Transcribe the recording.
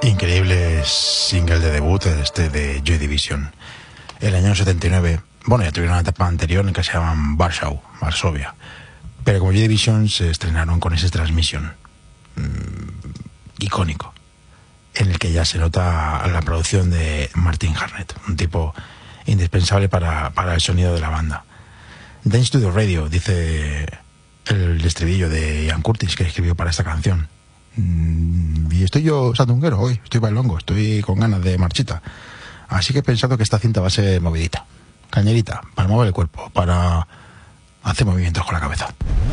Increíble single de debut de Joy Division. El año 79. Bueno, ya tuvieron una etapa anterior en la que se llaman Varsovia. Pero como Joy Division se estrenaron con ese Transmission icónico, en el que ya se nota la producción de Martin Harnett, un tipo indispensable para el sonido de la banda. Dance to the Radio, dice el estribillo de Ian Curtis, que escribió para esta canción. Y estoy yo sandunguero hoy, estoy bailongo, estoy con ganas de marchita. Así que he pensado que esta cinta va a ser movidita, cañerita, para mover el cuerpo, para hacer movimientos con la cabeza.